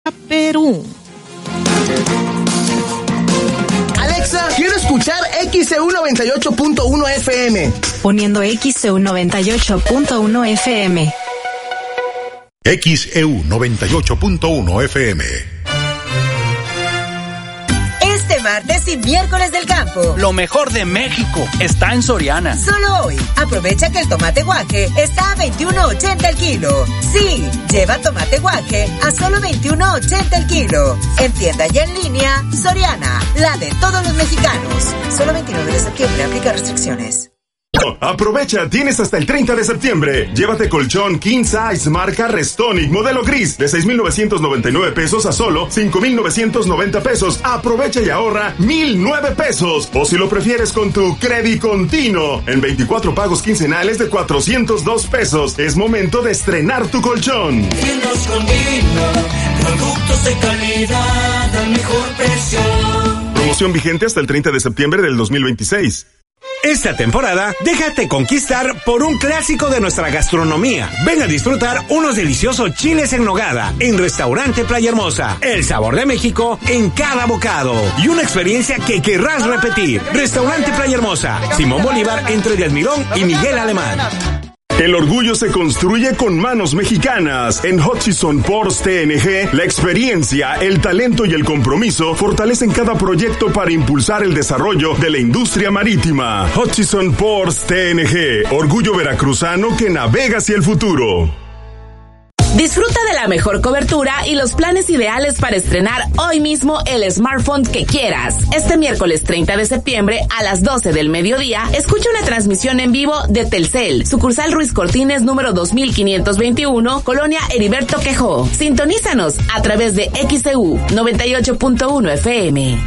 Perú. Alexa, quiero escuchar XEU 98.1 FM. Poniendo XEU 98.1 FM. XEU 98.1 FM. Este martes y miércoles del campo. Lo mejor de México está en Soriana. Solo hoy, aprovecha que el tomate guaje está a $21.80 el kilo. Sí, lleva tomate guaje a solo $21.80 el kilo. En tienda y en línea, Soriana, la de todos los mexicanos. Solo 29 de septiembre, aplica restricciones. Aprovecha, tienes hasta el 30 de septiembre. Llévate colchón King Size marca Restonic modelo gris de 6,999 pesos a solo 5,990 pesos. Aprovecha y ahorra 1,009 pesos. O si lo prefieres con tu Crédito Continuo en 24 pagos quincenales de 402 pesos. Es momento de estrenar tu colchón. Tiendas Continuo, productos de calidad al mejor precio. Promoción vigente hasta el 30 de septiembre del 2026. Esta temporada, déjate conquistar por un clásico de nuestra gastronomía. Ven a disfrutar unos deliciosos chiles en nogada en Restaurante Playa Hermosa. El sabor de México en cada bocado. Y una experiencia que querrás repetir. Restaurante Playa Hermosa. Simón Bolívar entre Del Mirón y Miguel Alemán. El orgullo se construye con manos mexicanas. En Hutchison Ports TNG, la experiencia, el talento y el compromiso fortalecen cada proyecto para impulsar el desarrollo de la industria marítima. Hutchison Ports TNG, orgullo veracruzano que navega hacia el futuro. Disfruta de la mejor cobertura y los planes ideales para estrenar hoy mismo el smartphone que quieras. Este miércoles 30 de septiembre a las 12 del mediodía, escucha una transmisión en vivo de Telcel, sucursal Ruiz Cortines número 2521, Colonia Heriberto Quejó. Sintonízanos a través de XEU 98.1 FM.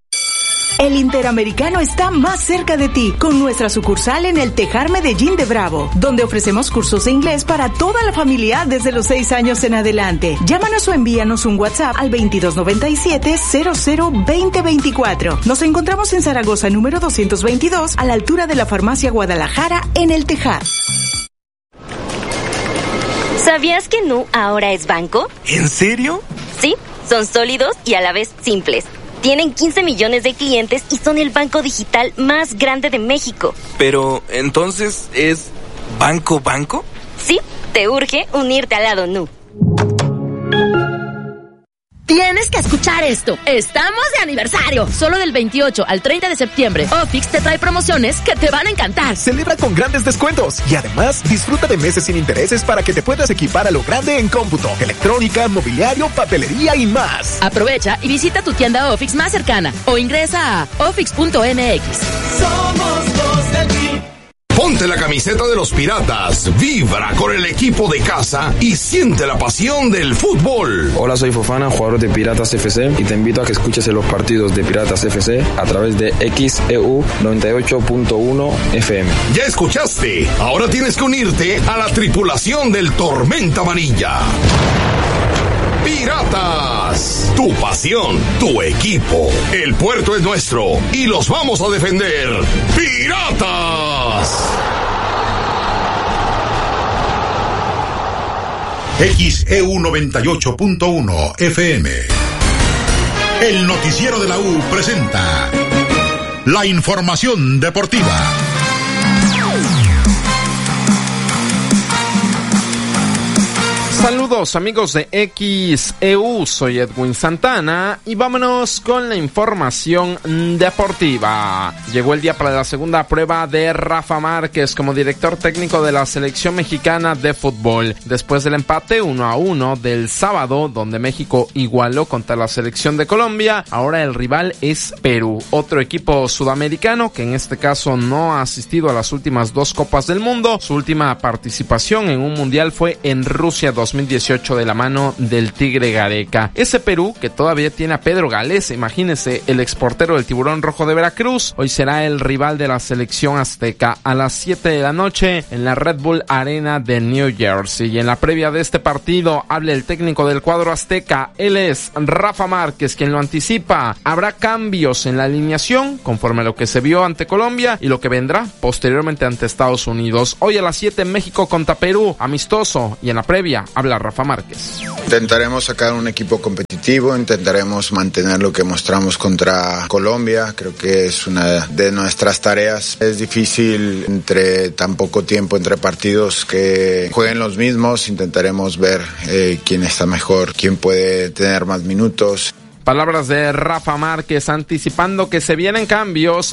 El Interamericano está más cerca de ti con nuestra sucursal en El Tejar Medellín de Bravo, donde ofrecemos cursos de inglés para toda la familia desde los 6 años en adelante. Llámanos o envíanos un WhatsApp al 2297-002024. Nos encontramos en Zaragoza número 222 a la altura de la Farmacia Guadalajara en El Tejar. ¿Sabías que Nu ahora es banco? ¿En serio? Sí, son sólidos y a la vez simples. Tienen 15 millones de clientes y son el banco digital más grande de México. Pero, ¿entonces es banco? Sí, te urge unirte al lado Nu. Tienes que escuchar esto. Estamos de aniversario. Solo del 28 al 30 de septiembre, Ofix te trae promociones que te van a encantar. Celebra con grandes descuentos y además disfruta de meses sin intereses para que te puedas equipar a lo grande en cómputo, electrónica, mobiliario, papelería y más. Aprovecha y visita tu tienda Ofix más cercana o ingresa a ofix.mx. Somos dos de ti. Ponte la camiseta de los Piratas, vibra con el equipo de casa y siente la pasión del fútbol. Hola, soy Fofana, jugador de Piratas FC, y te invito a que escuches los partidos de Piratas FC a través de XEU 98.1 FM. Ya escuchaste, ahora tienes que unirte a la tripulación del Tormenta Amarilla. Piratas, tu pasión, tu equipo. El puerto es nuestro y los vamos a defender. ¡Piratas! XEU 98.1 FM. El noticiero de la U presenta la información deportiva. Saludos amigos de XEU, soy Edwin Santana y vámonos con la información deportiva. Llegó el día para la segunda prueba de Rafa Márquez como director técnico de la selección mexicana de fútbol. Después del empate 1-1 del sábado, donde México igualó contra la selección de Colombia, ahora el rival es Perú, otro equipo sudamericano que en este caso no ha asistido a las últimas 2 Copas del Mundo. Su última participación en un mundial fue en Rusia 2018 de la mano del Tigre Gareca. Ese Perú que todavía tiene a Pedro Galese, imagínese, el exportero del Tiburón Rojo de Veracruz, hoy será el rival de la selección azteca a las 7 de la noche en la Red Bull Arena de New Jersey. Y en la previa de este partido habla el técnico del cuadro azteca, él es Rafa Márquez, quien lo anticipa. Habrá cambios en la alineación conforme a lo que se vio ante Colombia y lo que vendrá posteriormente ante Estados Unidos. Hoy a las 7 México contra Perú, amistoso, y en la previa habla Rafa Márquez. Intentaremos sacar un equipo competitivo, intentaremos mantener lo que mostramos contra Colombia, creo que es una de nuestras tareas. Es difícil entre tan poco tiempo, entre partidos que jueguen los mismos, intentaremos ver quién está mejor, quién puede tener más minutos. Palabras de Rafa Márquez anticipando que se vienen cambios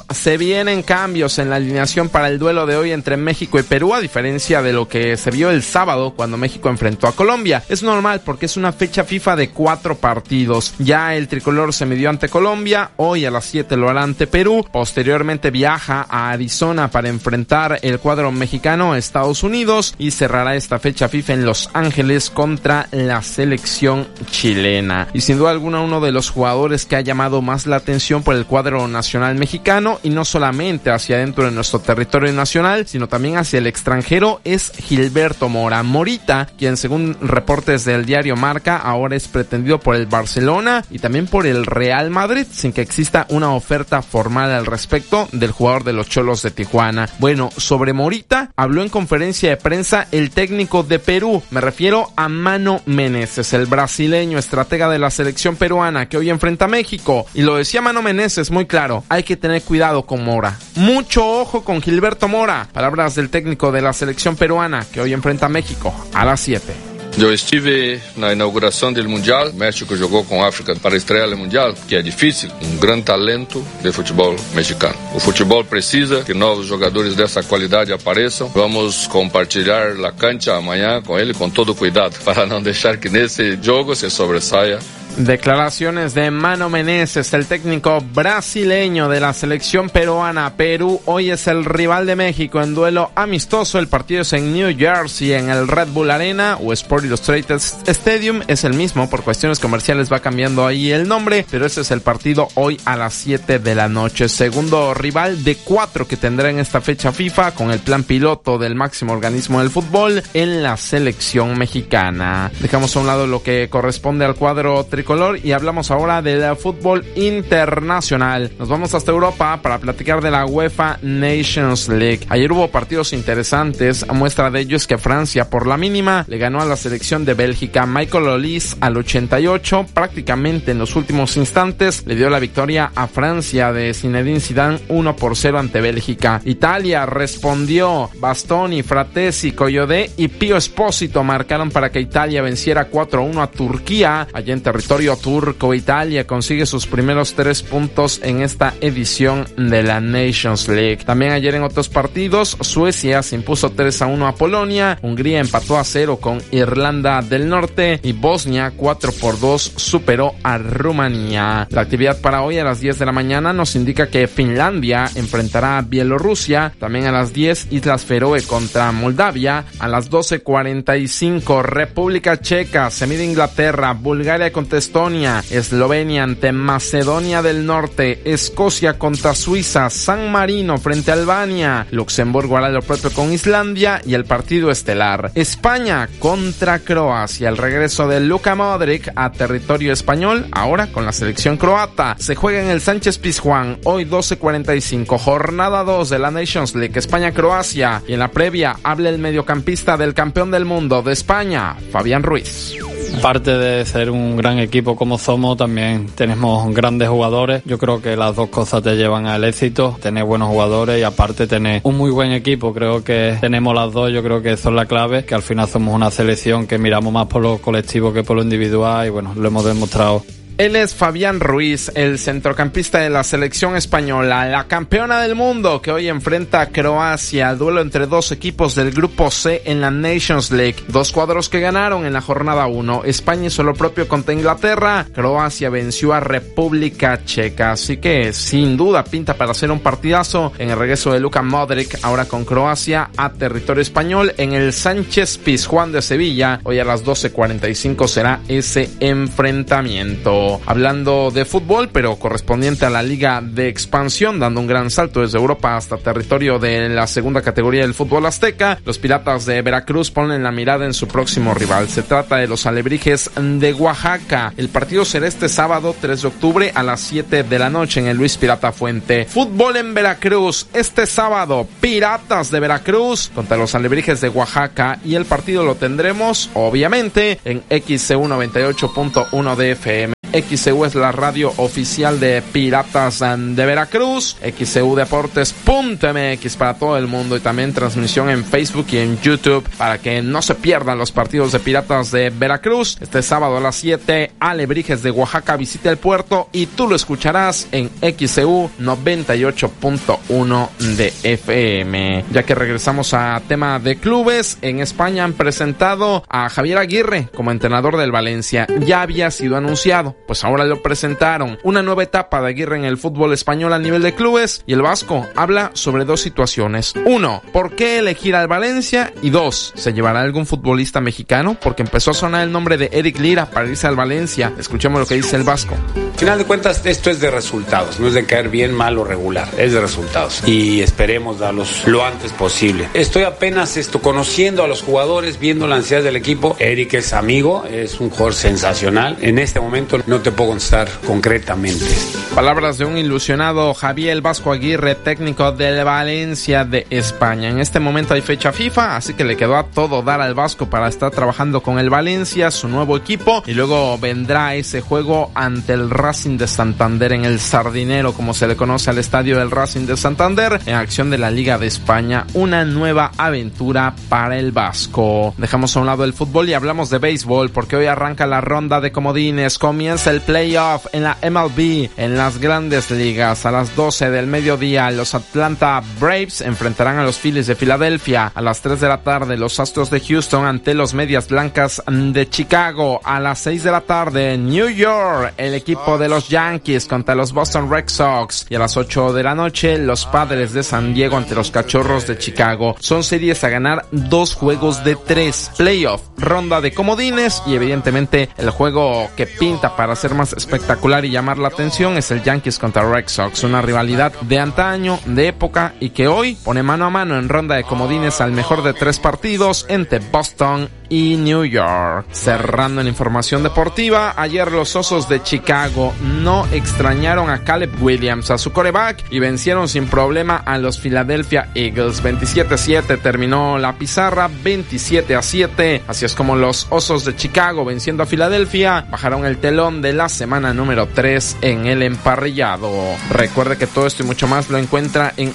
en la alineación para el duelo de hoy entre México y Perú, a diferencia de lo que se vio el sábado cuando México enfrentó a Colombia. Es normal porque es una fecha FIFA de 4 partidos. Ya el tricolor se midió ante Colombia, hoy a las 7 lo hará ante Perú, posteriormente viaja a Arizona para enfrentar el cuadro mexicano a Estados Unidos y cerrará esta fecha FIFA en Los Ángeles contra la selección chilena. Y sin duda alguna uno de los jugadores que ha llamado más la atención por el cuadro nacional mexicano, y no solamente hacia adentro de nuestro territorio nacional, sino también hacia el extranjero, es Gilberto Mora. Morita, quien según reportes del diario Marca, ahora es pretendido por el Barcelona y también por el Real Madrid, sin que exista una oferta formal al respecto del jugador de los Cholos de Tijuana. Bueno, sobre Morita habló en conferencia de prensa el técnico de Perú, me refiero a Mano Menezes, el brasileño estratega de la selección peruana que hoy enfrenta a México, y lo decía Mano Menezes muy claro: hay que tener cuidado con Mora, mucho ojo con Gilberto Mora. Palabras del técnico de la selección peruana que hoy enfrenta a México a las 7. Eu estive na inauguração do Mundial. México jogou com a África para estrear o Mundial, que é difícil. Grande talento de futebol mexicano. O futebol precisa que novos jogadores dessa qualidade apareçam. Vamos compartilhar a cancha amanhã com ele com todo cuidado, para não deixar que nesse jogo se sobressaia. Declaraciones de Mano Menezes, el técnico brasileño de la selección peruana. Perú hoy es el rival de México en duelo amistoso. El partido es en New Jersey, en el Red Bull Arena o Sport Illustrated Stadium. Es el mismo, por cuestiones comerciales va cambiando ahí el nombre, pero ese es el partido hoy a las 7 de la noche. Segundo rival de 4 que tendrá en esta fecha FIFA, con el plan piloto del máximo organismo del fútbol en la selección mexicana. Dejamos a un lado lo que corresponde al cuadro tricolor y hablamos ahora del fútbol internacional. Nos vamos hasta Europa para platicar de la UEFA Nations League. Ayer hubo partidos interesantes. Muestra de ello es que Francia por la mínima le ganó a la selección de Bélgica. Michael Olise al 88, prácticamente en los últimos instantes, le dio la victoria a Francia de Zinedine Zidane 1-0 ante Bélgica. Italia respondió. Bastoni, Fratesi, Coyodé y Pío Espósito marcaron para que Italia venciera 4-1 a Turquía. Allá en territorio turco, Italia consigue sus primeros 3 puntos en esta edición de la Nations League. También ayer en otros partidos, Suecia se impuso 3-1 a Polonia, Hungría empató a 0 con Irlanda del Norte y Bosnia 4-2 superó a Rumanía. La actividad para hoy a las 10 de la mañana nos indica que Finlandia enfrentará a Bielorrusia, también a las 10 Islas Feroe contra Moldavia, a las 12:45 República Checa se mide Inglaterra, Bulgaria contra Estonia, Eslovenia ante Macedonia del Norte, Escocia contra Suiza, San Marino frente a Albania, Luxemburgo hará lo propio con Islandia y el partido estelar España contra Croacia. El regreso de Luka Modric a territorio español, ahora con la selección croata. Se juega en el Sánchez Pizjuán, hoy 12:45, jornada 2 de la Nations League, España-Croacia, y en la previa habla el mediocampista del campeón del mundo de España, Fabián Ruiz. Aparte de ser un gran equipo como somos, también tenemos grandes jugadores. Yo creo que las dos cosas te llevan al éxito, tener buenos jugadores y aparte tener un muy buen equipo. Creo que tenemos las dos, yo creo que eso es la clave, que al final somos una selección que miramos más por lo colectivo que por lo individual y bueno, lo hemos demostrado. Él es Fabián Ruiz, el centrocampista de la selección española, la campeona del mundo que hoy enfrenta a Croacia, duelo entre dos equipos del grupo C en la Nations League. Dos cuadros que ganaron en la jornada 1. España hizo lo propio contra Inglaterra, Croacia venció a República Checa, así que sin duda pinta para hacer un partidazo en el regreso de Luka Modric, ahora con Croacia a territorio español en el Sánchez Pizjuán de Sevilla. Hoy a las 12:45 será ese enfrentamiento. mundo. Hablando de fútbol, pero correspondiente a la Liga de Expansión, dando un gran salto desde Europa hasta territorio de la segunda categoría del fútbol azteca, los Piratas de Veracruz ponen la mirada en su próximo rival. Se trata de los Alebrijes de Oaxaca. El partido será este sábado 3 de octubre a las 7 de la noche en el Luis Pirata Fuente. Fútbol en Veracruz, este sábado, Piratas de Veracruz contra los Alebrijes de Oaxaca, y el partido lo tendremos obviamente en XCU 98.1 de FM. XCU es la radio oficial de Piratas de Veracruz, xcudeportes.mx para todo el mundo, y también transmisión en Facebook y en YouTube para que no se pierdan los partidos de Piratas de Veracruz. Este sábado a las 7, Alebrijes de Oaxaca visita el puerto y tú lo escucharás en XCU 98.1 de FM. Ya que regresamos a tema de clubes, en España han presentado a Javier Aguirre como entrenador del Valencia. Ya había sido anunciado, pues ahora lo presentaron. Una nueva etapa de Aguirre en el fútbol español a nivel de clubes, y el vasco habla sobre dos situaciones. 1, ¿por qué elegir al Valencia? Y 2, ¿se llevará algún futbolista mexicano? Porque empezó a sonar el nombre de Eric Lira para irse al Valencia. Escuchemos lo que dice el vasco. Al final de cuentas, esto es de resultados, no es de caer bien, mal o regular, es de resultados, y esperemos darlos lo antes posible. Estoy apenas conociendo a los jugadores, viendo la ansiedad del equipo. Eric es amigo, es un jugador sensacional. En este momento no te puedo contestar concretamente. Palabras de un ilusionado Javier Vasco Aguirre, técnico del Valencia de España. En este momento hay fecha FIFA, así que le quedó a todo dar al vasco para estar trabajando con el Valencia, su nuevo equipo, y luego vendrá ese juego ante el Racing de Santander en el Sardinero, como se le conoce al estadio del Racing de Santander, en acción de la Liga de España. Una nueva aventura para el vasco. Dejamos a un lado el fútbol y hablamos de béisbol, porque hoy arranca la ronda de comodines, comienza el playoff en la MLB, en las grandes ligas. A las 12 del mediodía, los Atlanta Braves enfrentarán a los Phillies de Filadelfia. A las 3 de la tarde, los Astros de Houston ante los Medias Blancas de Chicago. A las 6 de la tarde, New York, el equipo de los Yankees contra los Boston Red Sox. Y a las 8 de la noche, los Padres de San Diego ante los Cachorros de Chicago. Son series a ganar 2 juegos de 3. Playoff, ronda de comodines, y evidentemente el juego que pinta para ser más espectacular y llamar la atención es el Yankees contra Red Sox, una rivalidad de antaño, de época, y que hoy pone mano a mano en ronda de comodines al mejor de 3 partidos entre Boston y New York. Cerrando en información deportiva, ayer los Osos de Chicago no extrañaron a Caleb Williams, a su quarterback, y vencieron sin problema a los Philadelphia Eagles. 27-7 terminó la pizarra, 27-7. Así es como los Osos de Chicago, venciendo a Filadelfia, bajaron el telón de la semana número 3 en el emparrillado. Recuerde que todo esto y mucho más lo encuentra en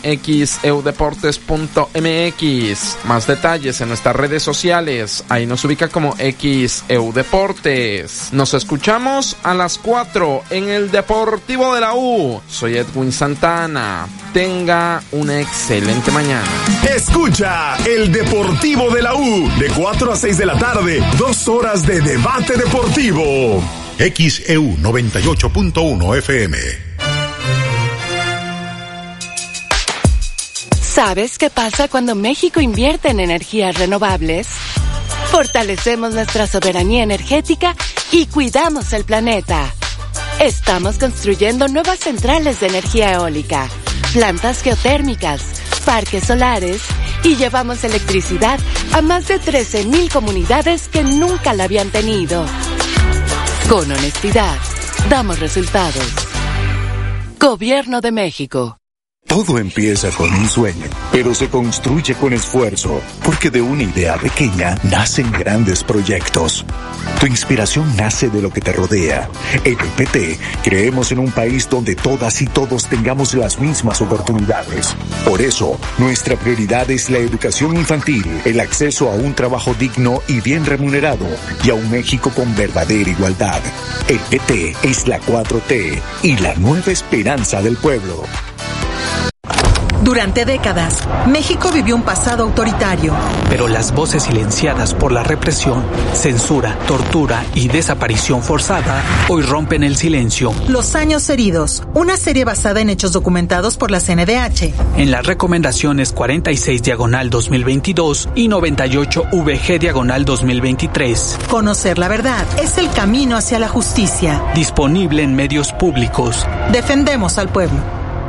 xeudeportes.mx. Más detalles en nuestras redes sociales. Ahí nos ubica como XEU Deportes. Nos escuchamos a las 4 en el Deportivo de la U. Soy Edwin Santana. Tenga una excelente mañana. Escucha el Deportivo de la U de 4 a 6 de la tarde. 2 horas de debate deportivo. XEU 98.1 FM. ¿Sabes qué pasa cuando México invierte en energías renovables? Fortalecemos nuestra soberanía energética y cuidamos el planeta. Estamos construyendo nuevas centrales de energía eólica, plantas geotérmicas, parques solares, y llevamos electricidad a más de 13,000 comunidades que nunca la habían tenido. Con honestidad, damos resultados. Gobierno de México. Todo empieza con un sueño, pero se construye con esfuerzo, porque de una idea pequeña nacen grandes proyectos. Tu inspiración nace de lo que te rodea. En el PT creemos en un país donde todas y todos tengamos las mismas oportunidades. Por eso, nuestra prioridad es la educación infantil, el acceso a un trabajo digno y bien remunerado, y a un México con verdadera igualdad. El PT es la 4T y la nueva esperanza del pueblo. Durante décadas, México vivió un pasado autoritario. Pero las voces silenciadas por la represión, censura, tortura y desaparición forzada hoy rompen el silencio. Los años heridos, una serie basada en hechos documentados por la CNDH. En las recomendaciones 46/2022 y 98VG/2023. Conocer la verdad es el camino hacia la justicia. Disponible en medios públicos. Defendemos al pueblo.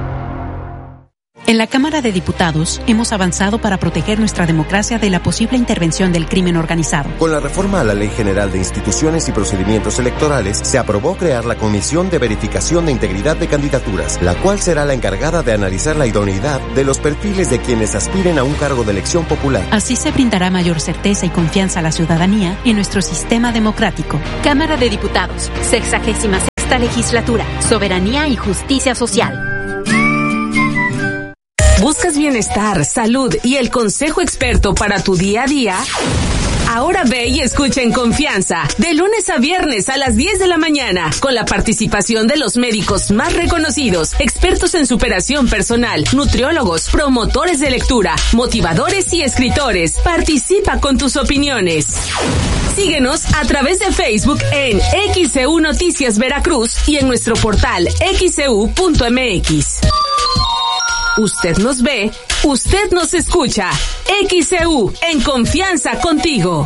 En la Cámara de Diputados hemos avanzado para proteger nuestra democracia de la posible intervención del crimen organizado. Con la reforma a la Ley General de Instituciones y Procedimientos Electorales, se aprobó crear la Comisión de Verificación de Integridad de Candidaturas, la cual será la encargada de analizar la idoneidad de los perfiles de quienes aspiren a un cargo de elección popular. Así se brindará mayor certeza y confianza a la ciudadanía en nuestro sistema democrático. Cámara de Diputados, 66ª Legislatura, Soberanía y Justicia Social. ¿Buscas bienestar, salud y el consejo experto para tu día a día? Ahora ve y escucha en confianza, de lunes a viernes a las 10 de la mañana, con la participación de los médicos más reconocidos, expertos en superación personal, nutriólogos, promotores de lectura, motivadores y escritores. Participa con tus opiniones. Síguenos a través de Facebook en XEU Noticias Veracruz y en nuestro portal xeu.mx. Usted nos ve, usted nos escucha. XEU, en confianza contigo.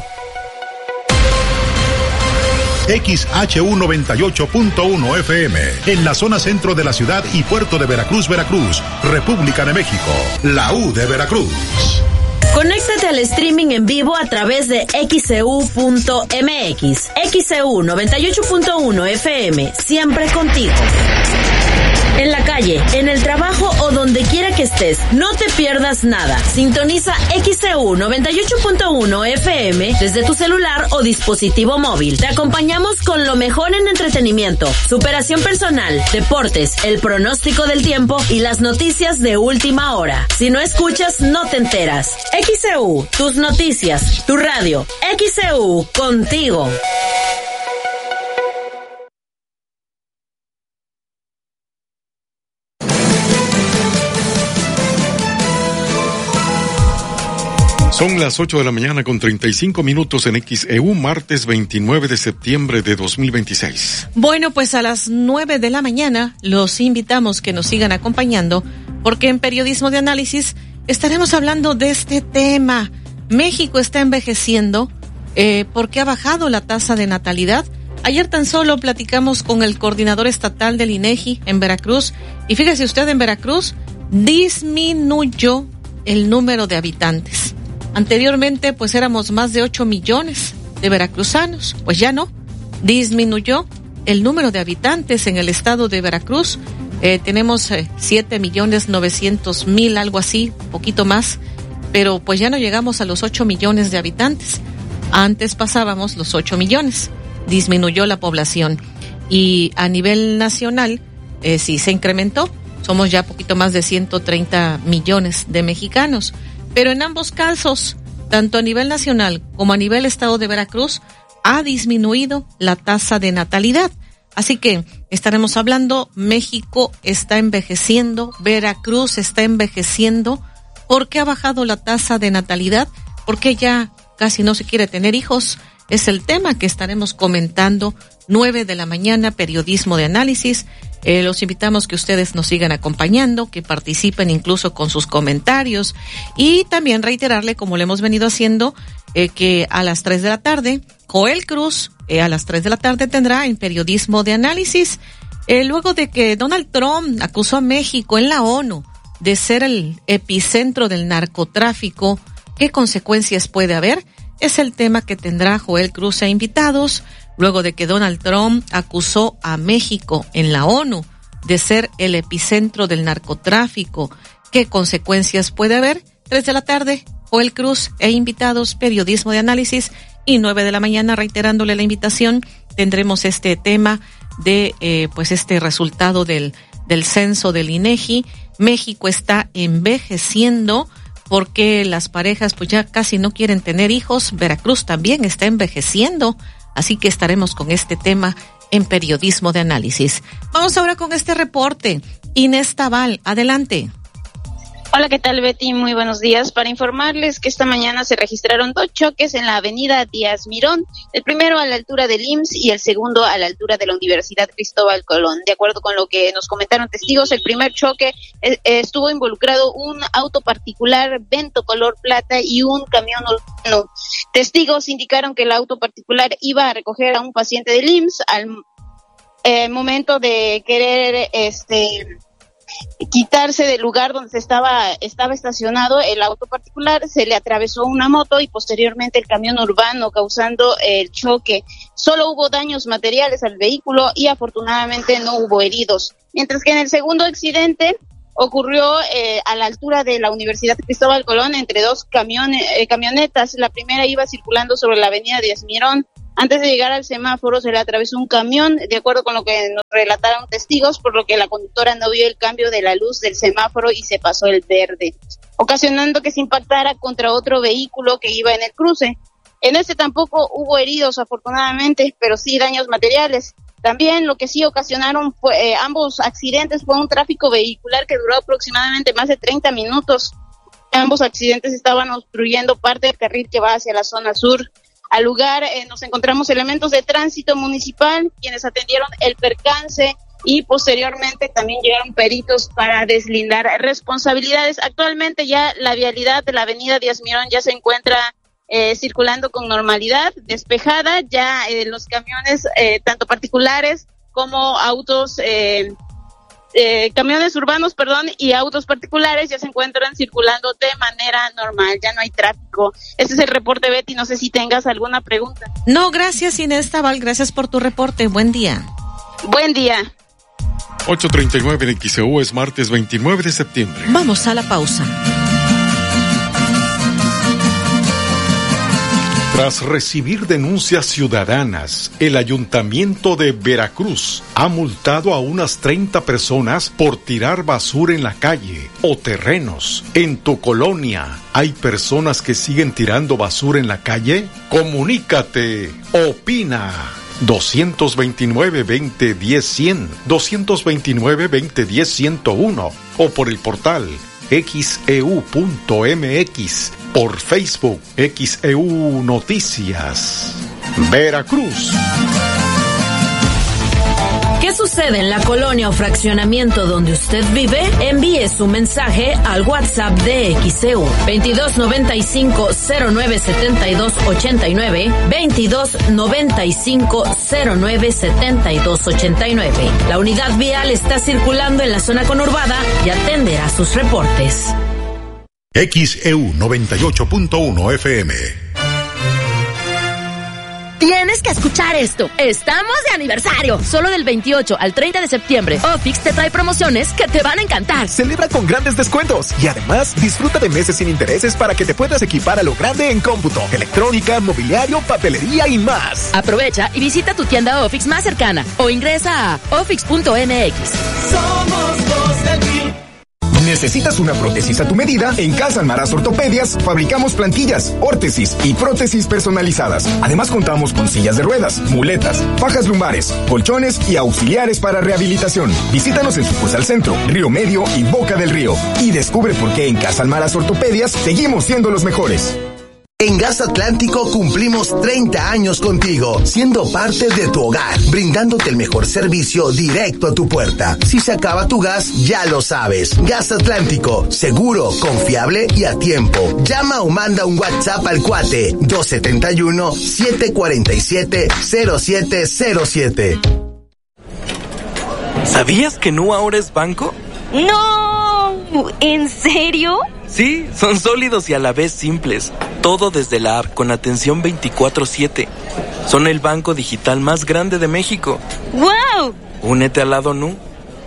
XHU 98.1 FM, en la zona centro de la ciudad y puerto de Veracruz, Veracruz, República de México, la U de Veracruz. Conéctate al streaming en vivo a través de xeu.mx. XEU 98.1 FM, siempre contigo. En la calle, en el trabajo o donde quiera que estés, no te pierdas nada. Sintoniza XEU 98.1 FM desde tu celular o dispositivo móvil. Te acompañamos con lo mejor en entretenimiento, superación personal, deportes, el pronóstico del tiempo y las noticias de última hora. Si no escuchas, no te enteras. XEU, tus noticias, tu radio. XEU, contigo. Son las 8 de la mañana con 35 minutos en XEU, martes 29 de septiembre de 2026. Bueno, pues a las 9 de la mañana los invitamos que nos sigan acompañando, porque en Periodismo de Análisis estaremos hablando de este tema. México está envejeciendo, porque ha bajado la tasa de natalidad. Ayer tan solo platicamos con el coordinador estatal del INEGI en Veracruz, y fíjese usted, en Veracruz disminuyó el número de habitantes. Anteriormente, pues éramos más de 8 millones de veracruzanos, pues ya no, disminuyó el número de habitantes en el estado de Veracruz. Tenemos 7.900.000, algo así, poquito más, pero pues ya no llegamos a los 8 millones de habitantes. Antes pasábamos los 8 millones, disminuyó la población. Y a nivel nacional, sí se incrementó, somos ya poquito más de 130 millones de mexicanos. Pero en ambos casos, tanto a nivel nacional como a nivel estado de Veracruz, ha disminuido la tasa de natalidad. Así que estaremos hablando, México está envejeciendo, Veracruz está envejeciendo. ¿Por qué ha bajado la tasa de natalidad? ¿Por qué ya casi no se quiere tener hijos? Es el tema que estaremos comentando. 9 de la mañana, Periodismo de Análisis. Los invitamos que ustedes nos sigan acompañando, que participen incluso con sus comentarios, y también reiterarle, como lo hemos venido haciendo, que a las 3 de la tarde, Joel Cruz, a las 3 de la tarde tendrá en Periodismo de Análisis, luego de que Donald Trump acusó a México en la ONU de ser el epicentro del narcotráfico. ¿Qué consecuencias puede haber? Es el tema que tendrá Joel Cruz e invitados, luego de que Donald Trump acusó a México en la ONU de ser el epicentro del narcotráfico. ¿Qué consecuencias puede haber? 3 de la tarde, Joel Cruz e invitados, Periodismo de Análisis, y 9 de la mañana, reiterándole la invitación, tendremos este tema de pues este resultado del censo del INEGI. México está envejeciendo porque las parejas pues ya casi no quieren tener hijos. Veracruz también está envejeciendo, así que estaremos con este tema en Periodismo de Análisis. Vamos ahora con este reporte. Inés Tabal, adelante. Hola, ¿qué tal, Betty? Muy buenos días. Para informarles que esta mañana se registraron 2 choques en la avenida Díaz Mirón, el primero a la altura del IMSS y el segundo a la altura de la Universidad Cristóbal Colón. De acuerdo con lo que nos comentaron testigos, el primer choque estuvo involucrado un auto particular Vento color plata y un camión urbano. Testigos indicaron que el auto particular iba a recoger a un paciente del IMSS al momento de querer quitarse del lugar donde estaba estacionado el auto particular, se le atravesó una moto y posteriormente el camión urbano, causando el choque. Solo hubo daños materiales al vehículo y afortunadamente no hubo heridos. Mientras que en el segundo accidente ocurrió a la altura de la Universidad Cristóbal Colón entre 2 camionetas. La primera iba circulando sobre la avenida Díaz Mirón. Antes de llegar al semáforo se le atravesó un camión, de acuerdo con lo que nos relataron testigos, por lo que la conductora no vio el cambio de la luz del semáforo y se pasó el verde, ocasionando que se impactara contra otro vehículo que iba en el cruce. En este tampoco hubo heridos, afortunadamente, pero sí daños materiales. También lo que sí ocasionaron ambos accidentes fue un tráfico vehicular que duró aproximadamente más de 30 minutos. Ambos accidentes estaban obstruyendo parte del carril que va hacia la zona sur. Al lugar nos encontramos elementos de tránsito municipal, quienes atendieron el percance y posteriormente también llegaron peritos para deslindar responsabilidades. Actualmente ya la vialidad de la avenida Díaz Mirón ya se encuentra circulando con normalidad, despejada. Ya los camiones, tanto particulares como autos, camiones urbanos, y autos particulares ya se encuentran circulando de manera normal, ya no hay tráfico. Este es el reporte, Betty, no sé si tengas alguna pregunta. No, gracias, Inés Tabal, gracias por tu reporte, buen día. Buen día. 8:39 en XEU, es martes 29 de septiembre. Vamos a la pausa. Tras recibir denuncias ciudadanas, el Ayuntamiento de Veracruz ha multado a unas 30 personas por tirar basura en la calle o terrenos. ¿En tu colonia hay personas que siguen tirando basura en la calle? Comunícate, opina. 229-2010-100, 229-2010-101 o por el portal xeu.mx, por Facebook XEU Noticias. Veracruz. ¿Qué sucede en la colonia o fraccionamiento donde usted vive? Envíe su mensaje al WhatsApp de XEU 2295-097289, 2295-097289. La unidad vial está circulando en la zona conurbada y atenderá sus reportes. XEU 98.1 FM. Tienes que escuchar esto. Estamos de aniversario. Solo del 28 al 30 de septiembre, Ofix te trae promociones que te van a encantar. Celebra con grandes descuentos y además disfruta de meses sin intereses para que te puedas equipar a lo grande en cómputo, electrónica, mobiliario, papelería y más. Aprovecha y visita tu tienda Ofix más cercana o ingresa a ofix.mx. Somos los del PIB. ¿Necesitas una prótesis a tu medida? En Casa Almaraz Ortopedias fabricamos plantillas, órtesis y prótesis personalizadas. Además contamos con sillas de ruedas, muletas, fajas lumbares, colchones y auxiliares para rehabilitación. Visítanos en sucursal Centro, Río Medio y Boca del Río y descubre por qué en Casa Almaraz Ortopedias seguimos siendo los mejores. En Gas Atlántico cumplimos 30 años contigo, siendo parte de tu hogar, brindándote el mejor servicio directo a tu puerta. Si se acaba tu gas, ya lo sabes. Gas Atlántico, seguro, confiable y a tiempo. Llama o manda un WhatsApp al cuate 271-747-0707. ¿Sabías que Nu ahora es banco? ¡No! ¿En serio? Sí, son sólidos y a la vez simples. Todo desde la app con atención 24/7. Son el banco digital más grande de México. ¡Wow! Únete al lado Nu.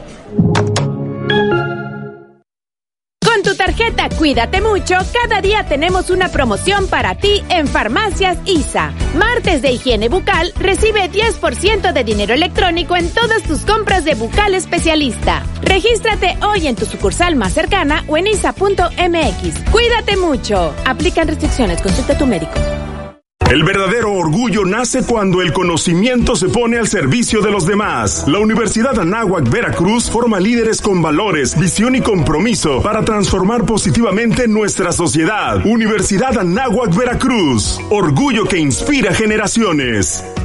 Con tu tarjeta Cuídate Mucho, cada día tenemos una promoción para ti en Farmacias ISA. Martes de higiene bucal, recibe 10% de dinero electrónico en todas tus compras de bucal especialista. Regístrate hoy en tu sucursal más cercana o en isa.mx. Cuídate mucho. Aplican restricciones, consulta a tu médico. El verdadero orgullo nace cuando el conocimiento se pone al servicio de los demás. La Universidad Anáhuac Veracruz forma líderes con valores, visión y compromiso para transformar positivamente nuestra sociedad. Universidad Anáhuac Veracruz. Orgullo que inspira generaciones.